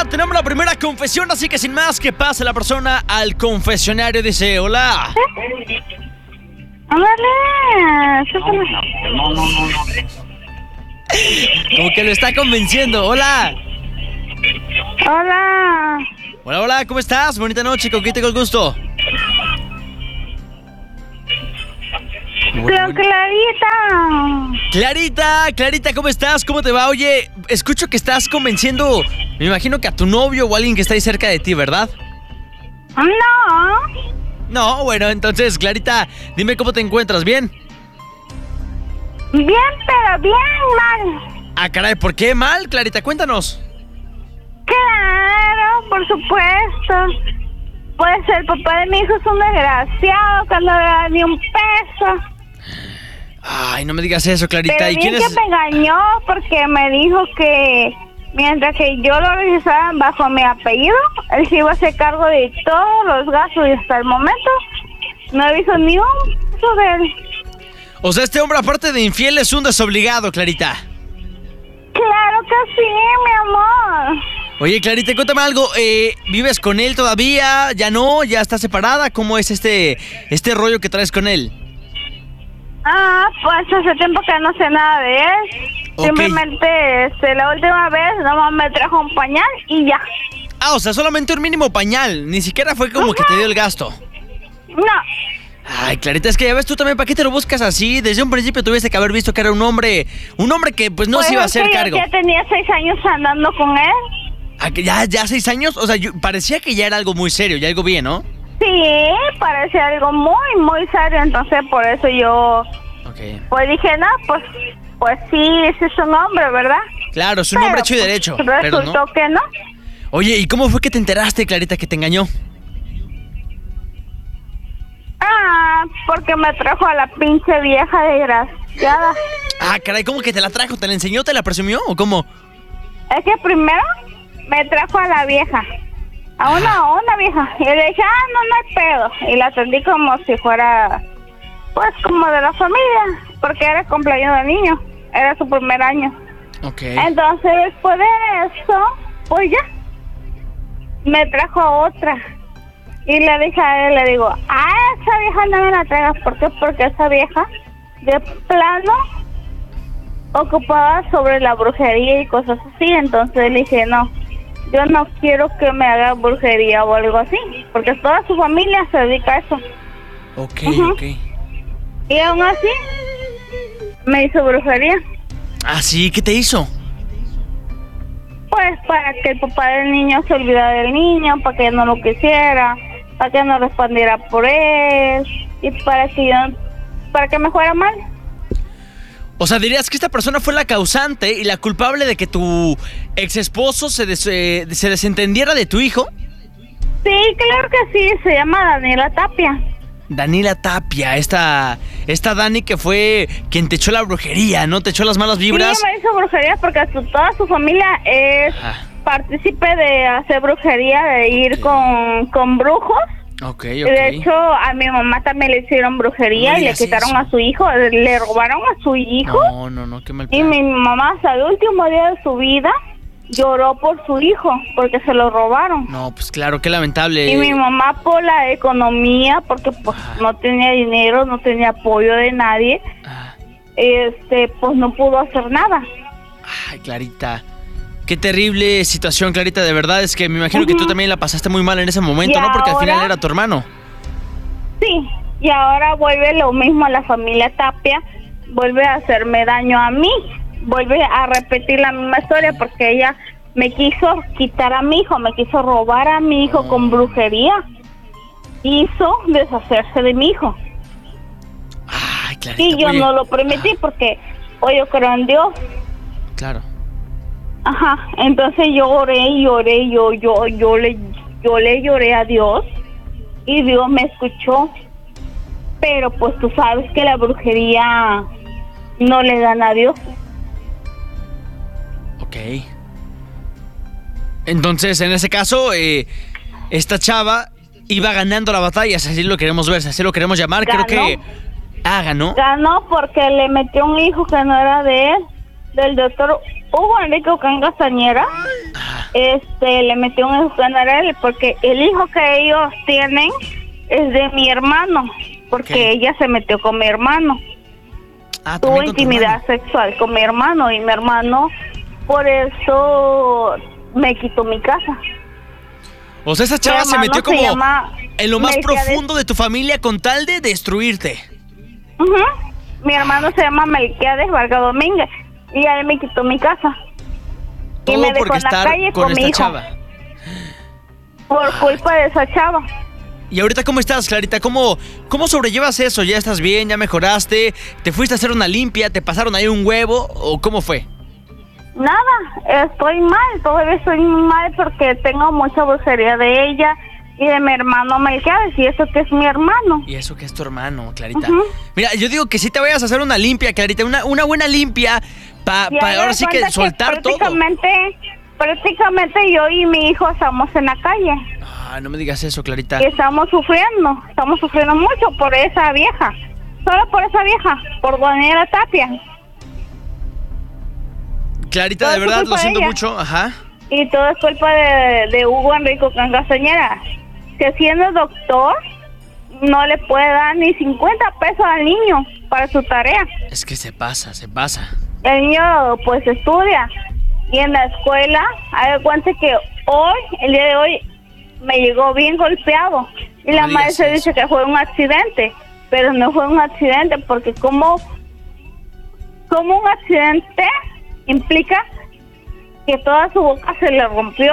tenemos la primera confesión, así que sin más que pase la persona al confesionario. Dice, hola. Hola. Como que lo está convenciendo. Hola. Hola. Hola, hola, ¿cómo estás? Bonita noche, ¿con quién tengo el gusto? Clarita, ¿cómo estás? ¿Cómo te va? Oye, escucho que estás convenciendo, me imagino que a tu novio o alguien que está ahí cerca de ti, ¿verdad? No. No, bueno, entonces, Clarita, dime cómo te encuentras, ¿bien? Bien, pero bien mal. Ah, caray, ¿por qué mal, Clarita? Cuéntanos. Claro, por supuesto. Pues el papá de mi hijo es un desgraciado que no le da ni un peso. Ay, no me digas eso, Clarita. Pero ¿Y bien quién es? que me engañó porque me dijo que mientras que yo lo registrara bajo mi apellido, él se iba a hacer cargo de todos los gastos y hasta el momento no he visto ni un peso de él. O sea, este hombre, aparte de infiel, es un desobligado, Clarita. Claro que sí, mi amor. Oye, Clarita, cuéntame algo. ¿Vives con él todavía? ¿Ya no? ¿Ya estás separada? ¿Cómo es este rollo que traes con él? Pues hace tiempo que no sé nada de él. Ok. Simplemente la última vez nomás me trajo un pañal y ya. Ah, o sea, solamente un mínimo pañal. Ni siquiera fue como que te dio el gasto. No. Ay, Clarita, es que ya ves tú también, ¿para qué te lo buscas así? Desde un principio tuviste que haber visto que era un hombre que pues no Pues se iba a es que hacer yo cargo. ya tenía 6 años andando con él. Ah, que ya 6 años, o sea, parecía que ya era algo muy serio, ya algo bien, ¿no? Sí, parece algo muy, muy serio. Entonces por eso yo pues dije, no, pues sí, ese es un hombre, ¿verdad? Claro, es un hombre hecho y derecho. Pero Resultó no. que no. Oye, ¿y cómo fue que te enteraste, Clarita, que te engañó? Porque me trajo a la pinche vieja desgraciada. Ah, caray, ¿cómo que te la trajo? ¿Te la enseñó? ¿Te la presumió o cómo? Es que primero me trajo a la vieja, a una vieja, y le dije, no hay pedo, y la atendí como si fuera, pues, como de la familia, porque era el cumpleaños del niño, era su primer año. Ok. Entonces, después de eso, pues ya, me trajo a otra, y le dije a él, le digo, esa vieja no me la traigas. ¿Por qué? Porque esa vieja, de plano, ocupada sobre la brujería y cosas así. Entonces le dije, no, yo no quiero que me haga brujería o algo así, porque toda su familia se dedica a eso. Ok. Y aún así me hizo brujería. Ah, sí, ¿qué te hizo? Pues para que el papá del niño se olvidara del niño, para que no lo quisiera, para que no respondiera por él, y para que me fuera mal. O sea, dirías que esta persona fue la causante y la culpable de que tu ex esposo se desentendiera de tu hijo. Sí, claro que sí, se llama Daniela Tapia. Daniela Tapia, esta Dani que fue quien te echó la brujería, ¿no? Te echó las malas vibras. Sí, me hizo brujería porque toda su familia es partícipe de hacer brujería, de ir con brujos. Ok. De hecho, a mi mamá también le hicieron brujería y le quitaron a su hijo, le robaron a su hijo. No, qué mal Y plan. mi mamá hasta el último día de su vida lloró por su hijo porque se lo robaron. No, pues claro, qué lamentable. Y mi mamá por la economía, porque pues no tenía dinero, no tenía apoyo de nadie, pues no pudo hacer nada. Ay, Clarita. Qué terrible situación, Clarita, de verdad. Es que me imagino que tú también la pasaste muy mal en ese momento, ¿no? Porque al final era tu hermano. Sí, y ahora vuelve lo mismo a la familia Tapia, vuelve a hacerme daño a mí, vuelve a repetir la misma historia porque ella me quiso quitar a mi hijo, me quiso robar a mi hijo con brujería, hizo deshacerse de mi hijo. Ay, Clarita. Y yo no lo permití porque hoy yo creo en Dios. Claro. Ajá, entonces yo le lloré a Dios y Dios me escuchó, pero pues tú sabes que la brujería no le gana a Dios. Ok. Entonces, en ese caso, esta chava iba ganando la batalla, si así lo queremos ver, si así lo queremos llamar. Ganó. Creo que ganó. Ganó porque le metió un hijo que no era de él, del doctor Hugo Enrique Ocán Castañera. le metió un escándalo a él, porque el hijo que ellos tienen es de mi hermano, porque ella se metió con mi hermano. Tuvo intimidad sexual con mi hermano, y mi hermano por eso me quitó mi casa. O sea, esa chava se metió como en lo más profundo de tu familia con tal de destruirte. Mi hermano se llama Melquiades Vargas Domínguez, y él me quitó mi casa. Todo y me dejó en la calle con mi hijo. Chava. Por culpa de esa chava. ¿Y ahorita cómo estás, Clarita? ¿Cómo sobrellevas eso? ¿Ya estás bien? ¿Ya mejoraste? ¿Te fuiste a hacer una limpia? ¿Te pasaron ahí un huevo? ¿O cómo fue? Nada, estoy mal, todavía estoy mal porque tengo mucha brujería de ella y de mi hermano Melquiades, y eso que es mi hermano. Y eso que es tu hermano, Clarita. Mira, yo digo que sí te vayas a hacer una limpia, Clarita, una buena limpia para ahora sí que soltar todo. Prácticamente yo y mi hijo estamos en la calle. No me digas eso, Clarita. Y estamos sufriendo mucho por esa vieja. Solo por esa vieja, por Daniela Tapia. Clarita, todo de verdad, lo siento mucho. Ajá. Y todo es culpa de Hugo Enrico Cangastañera, que siendo doctor no le puede dar ni 50 pesos al niño para su tarea. Es que se pasa. El niño pues estudia, y en la escuela, hay cuenta que el día de hoy, me llegó bien golpeado, y la maestra dice que fue un accidente, pero no fue un accidente, porque como un accidente implica que toda su boca se le rompió.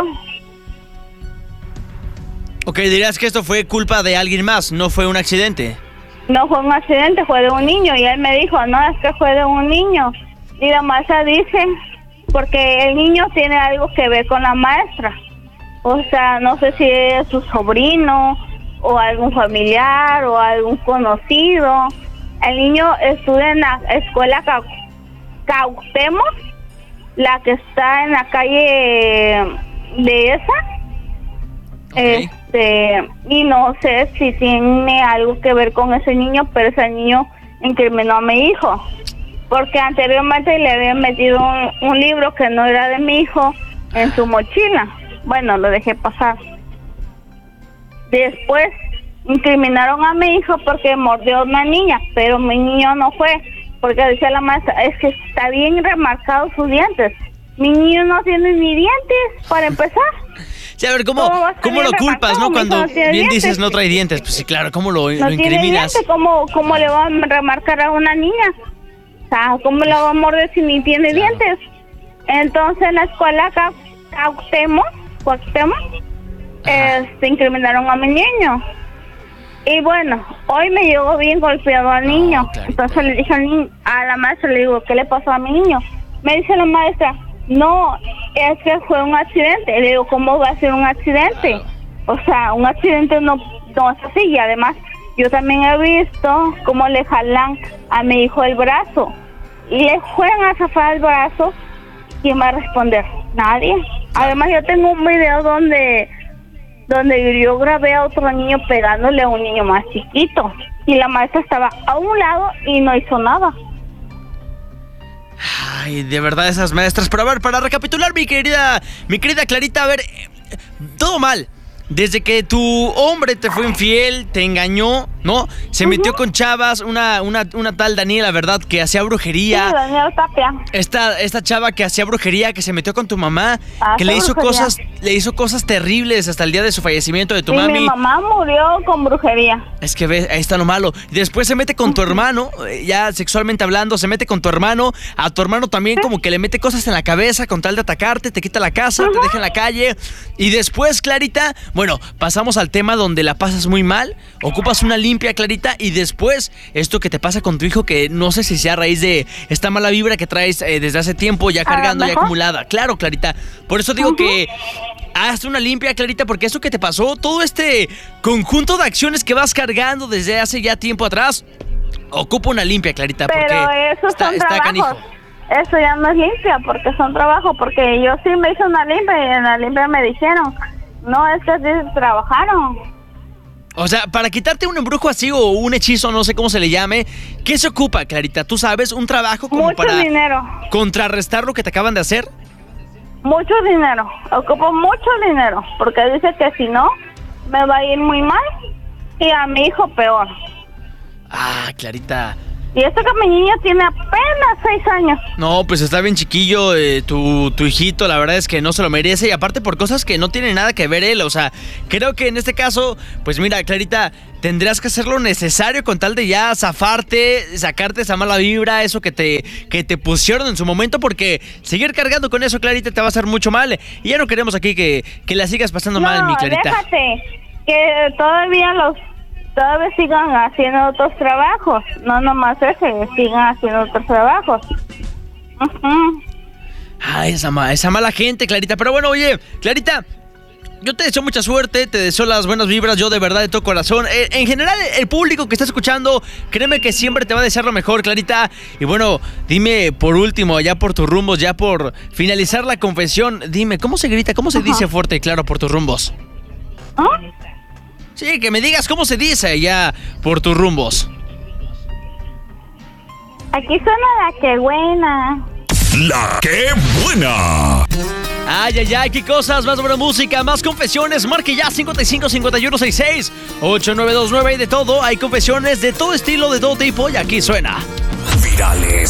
Ok, dirías que esto fue culpa de alguien más, no fue un accidente. No fue un accidente, fue de un niño, y él me dijo, no, es que fue de un niño. Y la maestra dice, porque el niño tiene algo que ver con la maestra. O sea, no sé si es su sobrino, o algún familiar, o algún conocido. El niño estudia en la escuela Cuauhtémoc, la que está en la calle de esa. Y no sé si tiene algo que ver con ese niño, pero ese niño incriminó a mi hijo, porque anteriormente le habían metido un libro que no era de mi hijo en su mochila. Bueno, lo dejé pasar. Después incriminaron a mi hijo porque mordió a una niña, pero mi niño no fue, porque decía la maestra, es que está bien remarcados sus dientes. Mi niño no tiene ni dientes, para empezar. Sí, a ver, ¿cómo lo culpas, no? Cuando bien dices no trae dientes, pues sí, claro, ¿cómo lo incriminas? Dientes, ¿cómo le va a remarcar a una niña? O sea, ¿cómo la va a morder si ni tiene dientes? Entonces, en la escuela Cuauhtémoc, incriminaron a mi niño. Y bueno, hoy me llegó bien golpeado al niño. Entonces le dije a la maestra, le digo, ¿qué le pasó a mi niño? Me dice la maestra, no, es que fue un accidente. Le digo, ¿cómo va a ser un accidente? O sea, un accidente no es así. Y además, yo también he visto cómo le jalan a mi hijo el brazo. Y le juegan a zafar el brazo. ¿Quién va a responder? Nadie. Además, yo tengo un video donde yo grabé a otro niño pegándole a un niño más chiquito. Y la maestra estaba a un lado y no hizo nada. Ay, de verdad esas maestras. Pero a ver, para recapitular, mi querida Clarita, a ver, todo mal. Desde que tu hombre te fue infiel, te engañó, ¿no? Se metió con chavas, una tal Daniela, ¿verdad? Que hacía brujería. Sí, Daniela Tapia. Esta chava que hacía brujería, que se metió con tu mamá, que le hizo cosas terribles hasta el día de su fallecimiento de tu mami. Mi mamá murió con brujería. Es que ves, ahí está lo malo. Después se mete con tu hermano, ya sexualmente hablando, se mete con tu hermano. A tu hermano también como que le mete cosas en la cabeza con tal de atacarte, te quita la casa, te deja en la calle. Y después, Clarita, bueno, pasamos al tema donde la pasas muy mal, ocupas una limpia, Clarita, y después esto que te pasa con tu hijo, que no sé si sea a raíz de esta mala vibra que traes desde hace tiempo ya cargando, ya acumulada. Claro, Clarita, por eso digo que haz una limpia, Clarita, porque eso que te pasó, todo este conjunto de acciones que vas cargando desde hace ya tiempo atrás, ocupa una limpia, Clarita, pero porque esos son trabajos. Eso ya no es limpia, porque son trabajos, porque yo sí me hice una limpia y en la limpia me dijeron, no, es que sí trabajaron. O sea, para quitarte un embrujo así o un hechizo, no sé cómo se le llame, ¿qué se ocupa, Clarita? ¿Tú sabes? ¿Un trabajo como mucho para dinero, contrarrestar lo que te acaban de hacer? mucho dinero, ocupo mucho dinero, porque dice que si no, me va a ir muy mal y a mi hijo peor. Ah, Clarita. Y esto que mi niño tiene apenas 6 años. No, pues está bien chiquillo tu hijito, la verdad es que no se lo merece y aparte por cosas que no tienen nada que ver él, o sea, creo que en este caso, pues mira, Clarita, tendrás que hacer lo necesario con tal de ya zafarte, sacarte esa mala vibra, eso que te pusieron en su momento, porque seguir cargando con eso, Clarita, te va a hacer mucho mal y ya no queremos aquí que la sigas pasando mal, mi Clarita. Déjate, que todavía sigan haciendo otros trabajos, no nomás ese, sigan haciendo otros trabajos. Ay, esa mala gente, Clarita. Pero bueno, oye, Clarita, yo te deseo mucha suerte, te deseo las buenas vibras, yo de verdad de todo corazón. En general, el público que está escuchando, créeme que siempre te va a desear lo mejor, Clarita. Y bueno, dime por último, ya por tus rumbos, ya por finalizar la confesión, dime, ¿cómo se grita, cómo se dice fuerte y claro por tus rumbos? Sí, que me digas cómo se dice ya por tus rumbos. Aquí suena la que buena. ¡La que buena! Ay, ay, ay, qué cosas, más buena música, más confesiones, marque ya 55-5166-8929 y de todo, hay confesiones de todo estilo, de todo tipo y aquí suena. Virales.